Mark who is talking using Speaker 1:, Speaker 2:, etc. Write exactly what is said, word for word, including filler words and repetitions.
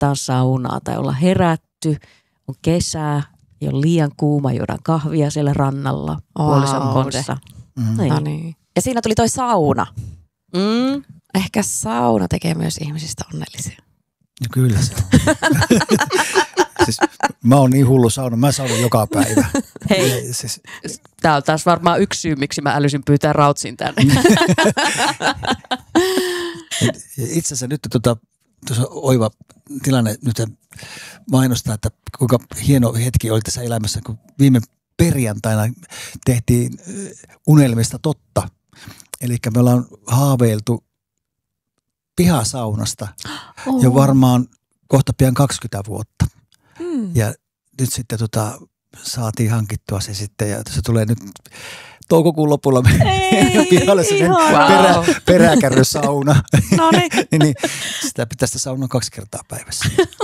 Speaker 1: laittaa saunaa tai olla herätty, on kesää, ei ole liian kuuma, juodaan kahvia siellä rannalla puolison kanssa.
Speaker 2: Mm.
Speaker 3: No niin. Ja siinä tuli toi sauna.
Speaker 1: Mm.
Speaker 3: Ehkä sauna tekee myös ihmisistä onnellisia.
Speaker 2: No kyllä se on. Siis, mä oon niin hullu sauna, mä saunan joka päivä.
Speaker 1: Hei,
Speaker 2: siis,
Speaker 1: tää on taas varmaan yksi syy, miksi mä älysin pyytää Rautsin tänne.
Speaker 2: itse asiassa nyt tota, tuossa oiva tilanne nyt mainostaa, että kuinka hieno hetki oli tässä elämässä, kun viime perjantaina tehtiin unelmista totta. Eli me ollaan haaveiltu pihasaunasta
Speaker 3: Oh.
Speaker 2: jo varmaan kohta pian kaksikymmentä vuotta.
Speaker 3: Mm.
Speaker 2: Ja nyt sitten tota, saatiin hankittua se sitten ja se tulee nyt toukokuun lopulla pihalle se perä, peräkärrysauna.
Speaker 3: No niin.
Speaker 2: niin, sitä pitäisi saunaa kaksi kertaa päivässä.